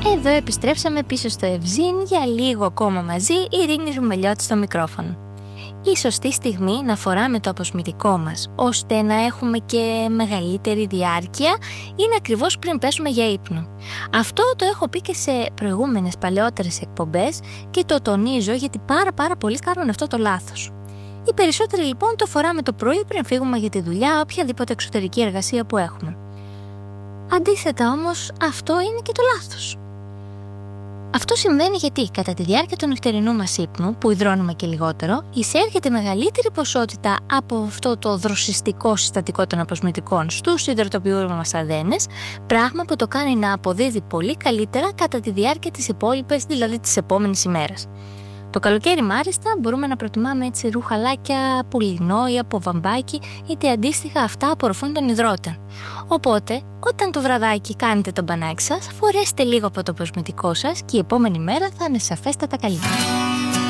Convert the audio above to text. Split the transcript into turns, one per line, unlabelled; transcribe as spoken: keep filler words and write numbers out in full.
Εδώ επιστρέψαμε πίσω στο Ευζήν για λίγο ακόμα μαζί, η Ειρήνη Ρουμελιώτη στο μικρόφωνο. Η σωστή στιγμή να φοράμε το αποσμητικό μας, ώστε να έχουμε και μεγαλύτερη διάρκεια, είναι ακριβώς πριν πέσουμε για ύπνο. Αυτό το έχω πει και σε προηγούμενες παλαιότερες εκπομπές και το τονίζω γιατί πάρα πάρα πολλοί κάνουν αυτό το λάθος. Οι περισσότεροι λοιπόν το φοράμε το πρωί πριν φύγουμε για τη δουλειά, οποιαδήποτε εξωτερική εργασία που έχουμε. Αντίθετα όμως, αυτό είναι και το λάθος. Αυτό συμβαίνει γιατί κατά τη διάρκεια του νυχτερινού μας ύπνου, που υδρώνουμε και λιγότερο, εισέρχεται μεγαλύτερη ποσότητα από αυτό το δροσιστικό συστατικό των αποσμητικών στους υδροτοποιούς μας αδένες, πράγμα που το κάνει να αποδίδει πολύ καλύτερα κατά τη διάρκεια της υπόλοιπης, δηλαδή της επόμενης ημέρας. Το καλοκαίρι μάλιστα μπορούμε να προτιμάμε έτσι ρουχαλάκια από λινό ή από βαμβάκι, είτε αντίστοιχα αυτά απορροφούν τον υδρότα. Οπότε, όταν το βραδάκι κάνετε το μπανάκι σας, φορέστε λίγο από το αποσμητικό σας και η επόμενη μέρα θα είναι σαφέστατα καλύτερα.